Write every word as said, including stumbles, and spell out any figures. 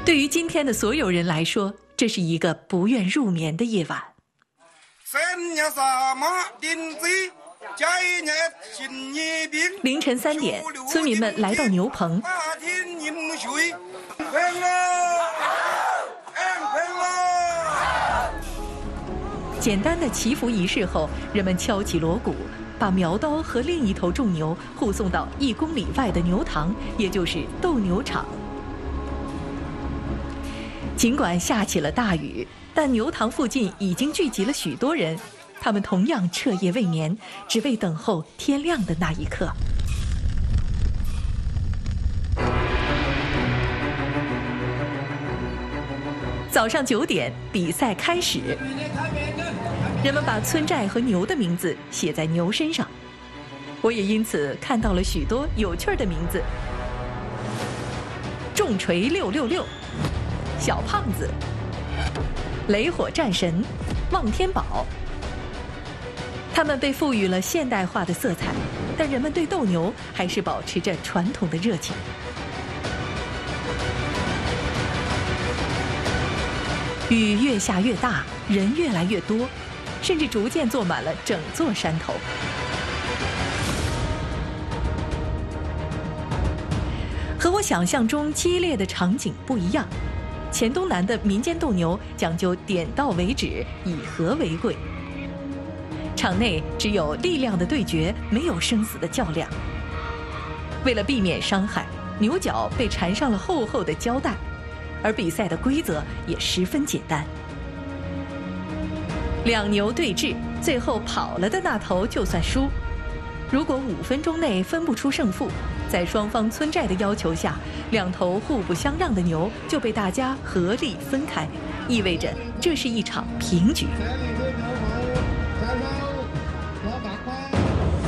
对于今天的所有人来说，这是一个不愿入眠的夜晚。凌晨三点，村民们来到牛棚。简单的祈福仪式后，人们敲起锣鼓，把苗刀和另一头种牛护送到一公里外的牛塘，也就是斗牛场。尽管下起了大雨，但牛塘附近已经聚集了许多人，他们同样彻夜未眠，只为等候天亮的那一刻。早上九点，比赛开始。人们把村寨和牛的名字写在牛身上，我也因此看到了许多有趣的名字：重锤六六六、小胖子、雷火战神、望天宝。他们被赋予了现代化的色彩，但人们对斗牛还是保持着传统的热情。雨越下越大，人越来越多，甚至逐渐坐满了整座山头。和我想象中激烈的场景不一样，黔东南的民间斗牛讲究点到为止，以和为贵。场内只有力量的对决，没有生死的较量。为了避免伤害，牛角被缠上了厚厚的胶带，而比赛的规则也十分简单。两牛对峙，最后跑了的那头就算输。如果五分钟内分不出胜负，在双方村寨的要求下，两头互不相让的牛就被大家合力分开，意味着这是一场平局。